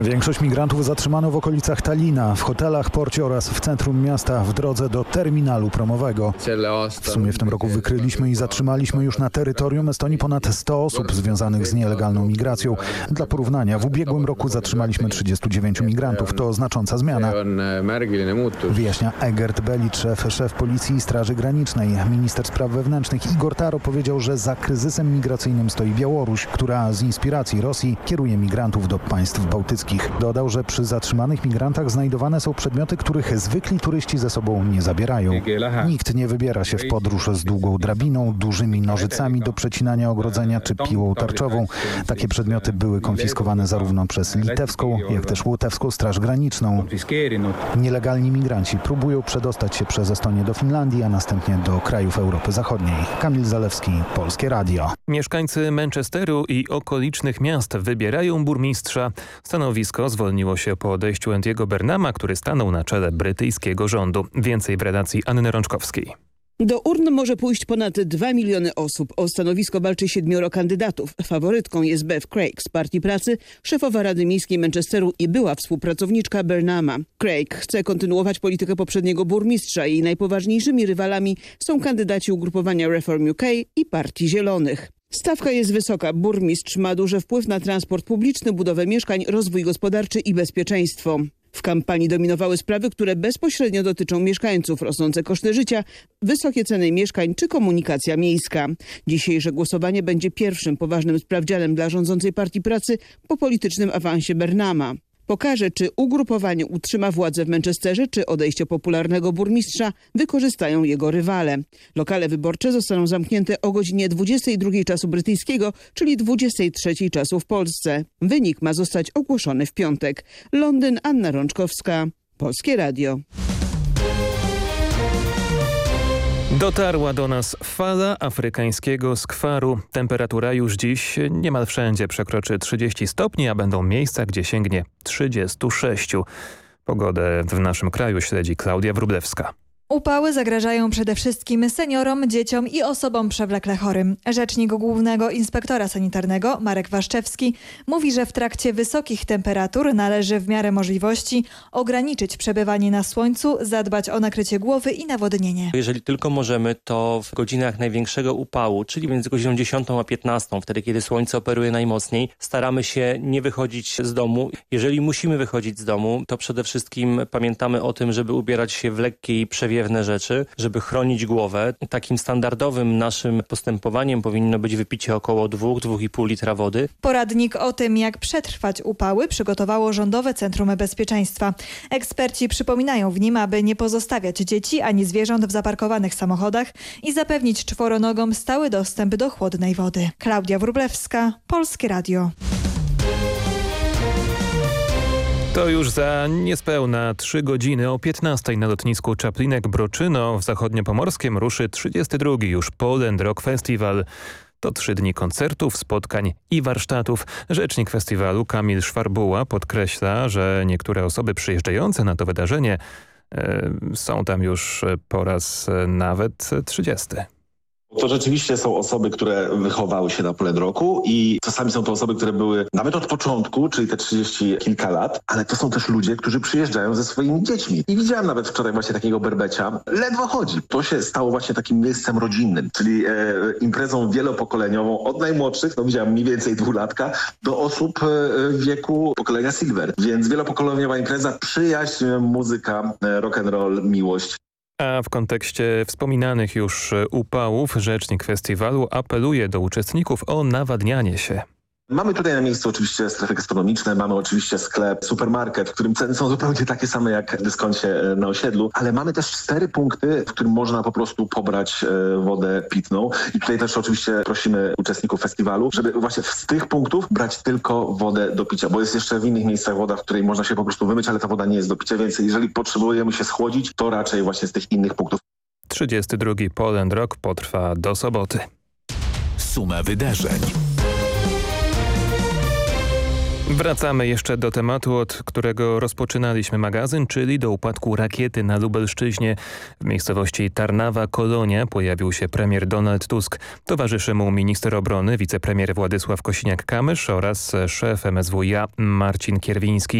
Większość migrantów zatrzymano w okolicach Tallina, w hotelach, porcie oraz w centrum miasta w drodze do terminalu promowego. W sumie w tym roku wykryliśmy i zatrzymaliśmy już na terytorium Estonii ponad 100 osób związanych z nielegalną migracją. Dla porównania, w ubiegłym roku zatrzymaliśmy 39 migrantów. To znacząca zmiana. Wyjaśnia Egert Belicz, szef Policji i Straży Granicznej. Minister spraw wewnętrznych Igor Taro powiedział, że za kryzysem migracyjnym stoi Białoruś, która z inspiracji Rosji kieruje migrantów do państw bałtyckich. Dodał, że przy zatrzymanych migrantach znajdowane są przedmioty, których zwykli turyści ze sobą nie zabierają. Nikt nie wybiera się w podróż z długą drabiną, dużymi nożycami do przecinania ogrodzenia czy piłą tarczową. Takie przedmioty były konfiskowane zarówno przez litewską, jak też łotewską Straż Graniczną. Nielegalni migranci próbują przedostać się przez Estonię do Finlandii, a następnie do krajów Europy Zachodniej. Kamil Zalewski, Polskie Radio. Mieszkańcy Manchesteru i okolicznych miast wybierają burmistrza. Stanowisko zwolniło się po odejściu Andiego Burnhama, który stanął na czele brytyjskiego rządu. Więcej w redakcji Anny Rączkowskiej. Do urn może pójść ponad 2 miliony osób. O stanowisko walczy 7 kandydatów. Faworytką jest Bev Craig z Partii Pracy, szefowa Rady Miejskiej Manchesteru i była współpracowniczka Burnhama. Craig chce kontynuować politykę poprzedniego burmistrza. Jej najpoważniejszymi rywalami są kandydaci ugrupowania Reform UK i Partii Zielonych. Stawka jest wysoka. Burmistrz ma duży wpływ na transport publiczny, budowę mieszkań, rozwój gospodarczy i bezpieczeństwo. W kampanii dominowały sprawy, które bezpośrednio dotyczą mieszkańców, rosnące koszty życia, wysokie ceny mieszkań czy komunikacja miejska. Dzisiejsze głosowanie będzie pierwszym poważnym sprawdzianem dla rządzącej Partii Pracy po politycznym awansie Burnhama. Pokaże, czy ugrupowanie utrzyma władzę w Manchesterze, czy odejście popularnego burmistrza wykorzystają jego rywale. Lokale wyborcze zostaną zamknięte o godzinie 22 czasu brytyjskiego, czyli 23 czasu w Polsce. Wynik ma zostać ogłoszony w piątek. Londyn, Anna Rączkowska, Polskie Radio. Dotarła do nas fala afrykańskiego skwaru. Temperatura już dziś niemal wszędzie przekroczy 30 stopni, a będą miejsca, gdzie sięgnie 36. Pogodę w naszym kraju śledzi Klaudia Wróblewska. Upały zagrażają przede wszystkim seniorom, dzieciom i osobom przewlekle chorym. Rzecznik Głównego Inspektora Sanitarnego Marek Waszczewski mówi, że w trakcie wysokich temperatur należy w miarę możliwości ograniczyć przebywanie na słońcu, zadbać o nakrycie głowy i nawodnienie. Jeżeli tylko możemy, to w godzinach największego upału, czyli między godziną 10 a 15, wtedy kiedy słońce operuje najmocniej, staramy się nie wychodzić z domu. Jeżeli musimy wychodzić z domu, to przede wszystkim pamiętamy o tym, żeby ubierać się w lekkie i przewiewne rzeczy, żeby chronić głowę. Takim standardowym naszym postępowaniem powinno być wypicie około 2–2,5 litra wody. Poradnik o tym, jak przetrwać upały, przygotowało Rządowe Centrum Bezpieczeństwa. Eksperci przypominają w nim, aby nie pozostawiać dzieci ani zwierząt w zaparkowanych samochodach i zapewnić czworonogom stały dostęp do chłodnej wody. Klaudia Wróblewska, Polskie Radio. To już za niespełna 3 godziny o 15 na lotnisku Czaplinek-Broczyno w Zachodniopomorskiem ruszy 32. już Poland Rock Festival. To 3 dni koncertów, spotkań i warsztatów. Rzecznik festiwalu Kamil Szwarbuła podkreśla, że niektóre osoby przyjeżdżające na to wydarzenie są tam już po raz nawet 30. To rzeczywiście są osoby, które wychowały się na Poland Rocku i czasami są to osoby, które były nawet od początku, czyli te 30 kilka lat, ale to są też ludzie, którzy przyjeżdżają ze swoimi dziećmi. I widziałem nawet wczoraj właśnie takiego berbecia. Ledwo chodzi. To się stało właśnie takim miejscem rodzinnym, czyli imprezą wielopokoleniową od najmłodszych, no widziałem mniej więcej 2-latka, do osób w wieku pokolenia Silver. Więc wielopokoleniowa impreza, przyjaźń, muzyka, rock and roll, miłość. A w kontekście wspominanych już upałów rzecznik festiwalu apeluje do uczestników o nawadnianie się. Mamy tutaj na miejscu oczywiście strefy gastronomiczne, mamy oczywiście sklep, supermarket, w którym ceny są zupełnie takie same jak w dyskoncie na osiedlu, ale mamy też 4 punkty, w którym można po prostu pobrać wodę pitną. I tutaj też oczywiście prosimy uczestników festiwalu, żeby właśnie z tych punktów brać tylko wodę do picia, bo jest jeszcze w innych miejscach woda, w której można się po prostu wymyć, ale ta woda nie jest do picia, więc jeżeli potrzebujemy się schłodzić, to raczej właśnie z tych innych punktów. 32. Poland Rock potrwa do soboty. Suma wydarzeń. Wracamy jeszcze do tematu, od którego rozpoczynaliśmy magazyn, czyli do upadku rakiety na Lubelszczyźnie. W miejscowości Tarnawa-Kolonia pojawił się premier Donald Tusk. Towarzyszy mu minister obrony, wicepremier Władysław Kosiniak-Kamysz oraz szef MSWiA Marcin Kierwiński.